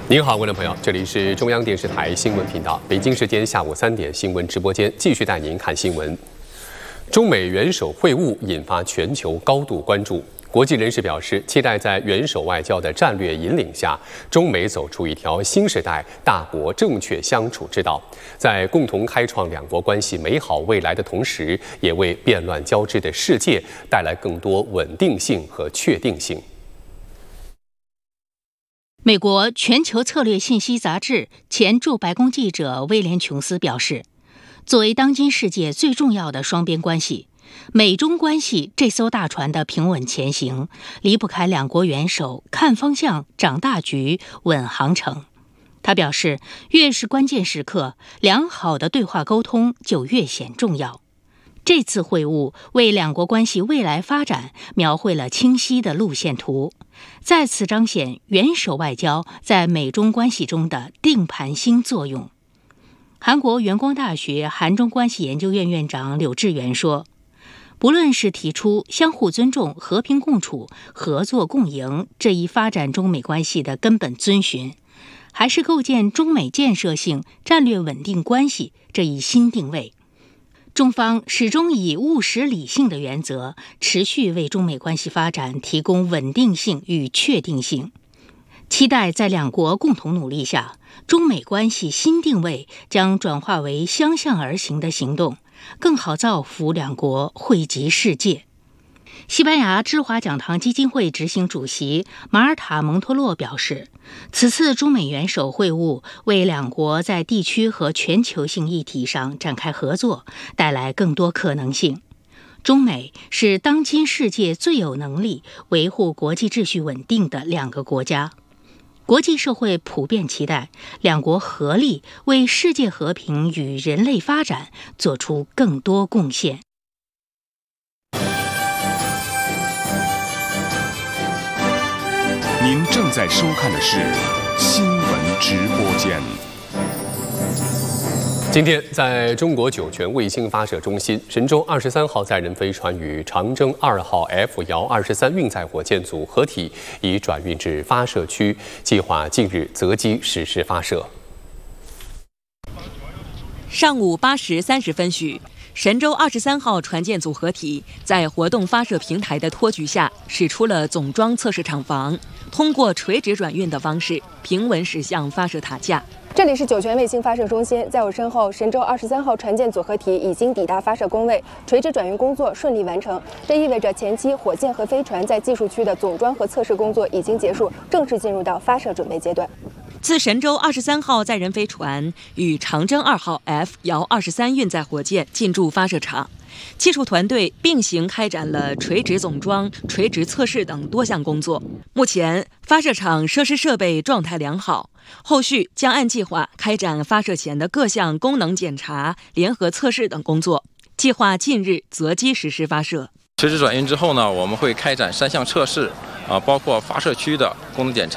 您好，观众朋友，这里是中央电视台新闻频道，北京时间下午3点新闻直播间，继续带您看新闻。中美元首会晤引发全球高度关注。国际人士表示，期待在元首外交的战略引领下，中美走出一条新时代大国正确相处之道，在共同开创两国关系美好未来的同时，也为变乱交织的世界带来更多稳定性和确定性。 美国全球策略信息杂志前驻白宫记者威廉·琼斯表示，作为当今世界最重要的双边关系，美中关系这艘大船的平稳前行，离不开两国元首看方向、掌大局、稳航程。他表示，越是关键时刻，良好的对话沟通就越显重要。这次会晤为两国关系未来发展描绘了清晰的路线图，再次彰显元首外交在美中关系中的定盘星作用。韩国元光大学韩中关系研究院院长柳智元说，不论是提出相互尊重、和平共处、合作共赢这一发展中美关系的根本遵循，还是构建中美建设性战略稳定关系这一新定位，中方始终以务实理性的原则，持续为中美关系发展提供稳定性与确定性。期待在两国共同努力下，中美关系新定位将转化为相向而行的行动，更好造福两国，惠及世界。西班牙芝华讲堂基金会执行主席马尔塔·蒙托洛表示，此次中美元首会晤为两国在地区和全球性议题上展开合作带来更多可能性。中美是当今世界最有能力维护国际秩序稳定的两个国家，国际社会普遍期待两国合力为世界和平与人类发展做出更多贡献。 您正在收看的是新闻直播间。 今天，在中国酒泉卫星发射中心，神舟23号载人飞船与长征2号 F-23运载火箭组合体已转运至发射区，计划近日择机实施发射。 上午8时30分许，神舟23号船舰组合体在活动发射平台的托举下，驶出了总装测试场房，通过垂直转运的方式平稳驶向发射塔架。 这里是酒泉卫星发射中心，在我身后，神舟23号船舰组合体已经抵达发射工位，垂直转运工作顺利完成。这意味着前期火箭和飞船在技术区的总装和测试工作已经结束，正式进入到发射准备阶段。 自神舟23号载人飞船与长征2号 F-23运载火箭进驻发射场，技术团队并行开展了垂直总装、垂直测试等多项工作。目前，发射场设施设备状态良好，后续将按计划开展发射前的各项功能检查、联合测试等工作，计划近日择机实施发射。 垂直转运之后呢，我们会开展3项测试，包括发射区的功能检查。